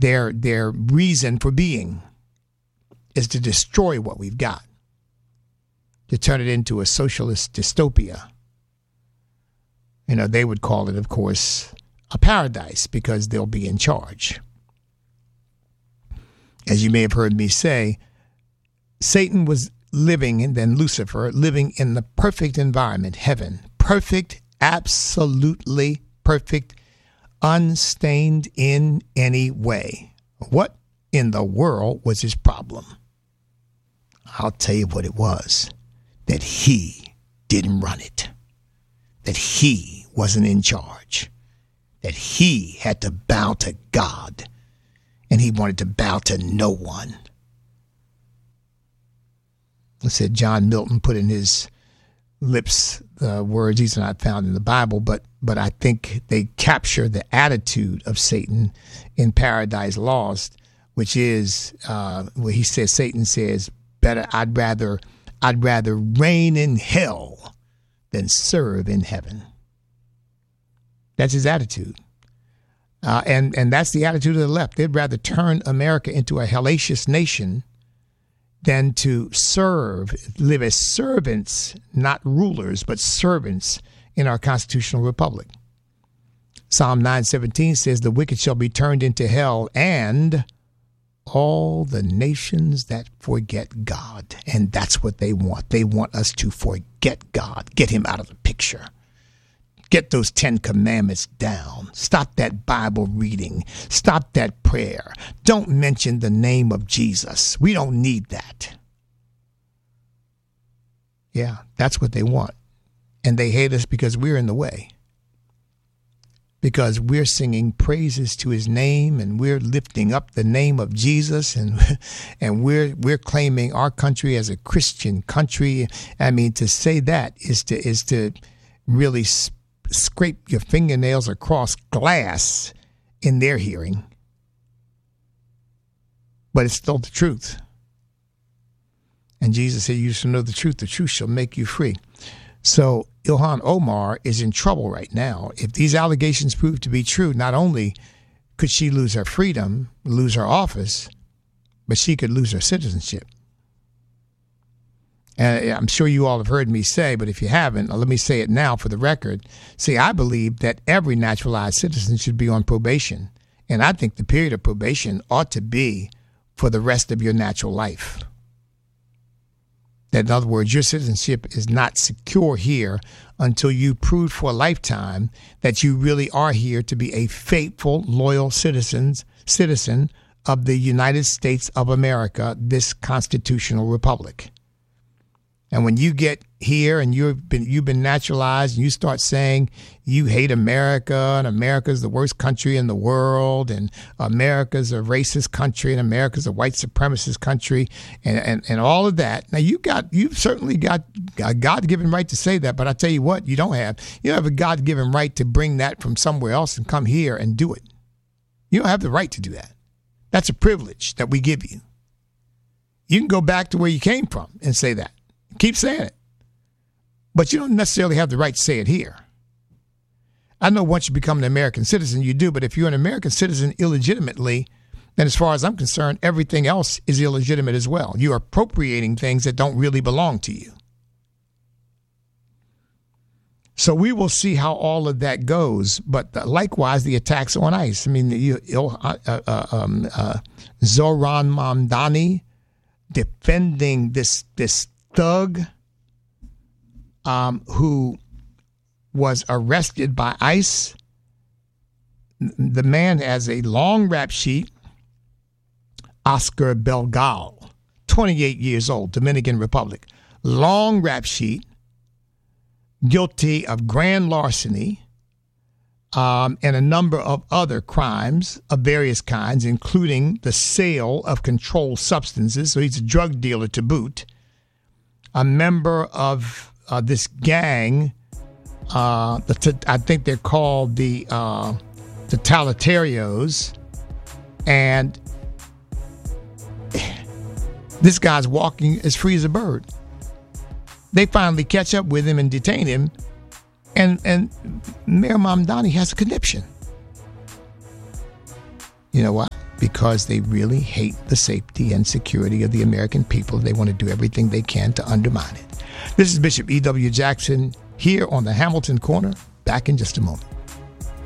Their reason for being is to destroy what we've got, to turn it into a socialist dystopia. You know, they would call it, of course, a paradise because they'll be in charge. As you may have heard me say, Satan was living, and then Lucifer, living in the perfect environment, heaven. Perfect, absolutely perfect, unstained in any way. What in the world was his problem? I'll tell you what it was. That he didn't run it. That he wasn't in charge. That he had to bow to God. And he wanted to bow to no one. I said John Milton put in his lips words, these are not found in the Bible, but I think they capture the attitude of Satan in Paradise Lost, which is where he says, Satan says, I'd rather reign in hell than serve in heaven. That's his attitude. And that's the attitude of the left. They'd rather turn America into a hellacious nation than to serve, live as servants, not rulers, but servants in our constitutional republic. Psalm 9:17 says, the wicked shall be turned into hell and all the nations that forget God. And that's what they want. They want us to forget God, get him out of the picture. Get those 10 commandments down. Stop that Bible reading. Stop that prayer. Don't mention the name of Jesus. We don't need that. Yeah, that's what they want. And they hate us because we're in the way. Because we're singing praises to his name and we're lifting up the name of Jesus and we're claiming our country as a Christian country. I mean, to say that is to really scrape your fingernails across glass in their hearing. But it's still the truth. And Jesus said, you shall know the truth shall make you free. So Ilhan Omar is in trouble right now. If these allegations prove to be true, not only could she lose her freedom, lose her office, but she could lose her citizenship. And I'm sure you all have heard me say, but if you haven't, let me say it now for the record. See, I believe that every naturalized citizen should be on probation. And I think the period of probation ought to be for the rest of your natural life. That, in other words, your citizenship is not secure here until you prove for a lifetime that you really are here to be a faithful, loyal citizen of the United States of America, this constitutional republic. And when you get here and you've been naturalized and you start saying you hate America and America's the worst country in the world and America's a racist country and America's a white supremacist country and all of that. Now you've certainly got a God-given right to say that, but I tell you what, you don't have a God-given right to bring that from somewhere else and come here and do it. You don't have the right to do that. That's a privilege that we give you. You can go back to where you came from and say that. Keep saying it. But you don't necessarily have the right to say it here. I know once you become an American citizen, you do. But if you're an American citizen illegitimately, then as far as I'm concerned, everything else is illegitimate as well. You're appropriating things that don't really belong to you. So we will see how all of that goes. But likewise, the attacks on ICE. I mean, Zohran Mamdani defending this thug who was arrested by ICE. The man has a long rap sheet. Oscar Belgal, 28 years old, Dominican Republic. Long rap sheet. Guilty of grand larceny and a number of other crimes of various kinds, including the sale of controlled substances. So he's a drug dealer to boot. A member of this gang, I think they're called the Totalitarios, and this guy's walking as free as a bird. They finally catch up with him and detain him, and Mayor Mamdani has a conniption. You know what? because they really hate the safety and security of the American people. They want to do everything they can to undermine it. This is Bishop E.W. Jackson here on the Hamilton Corner. Back in just a moment.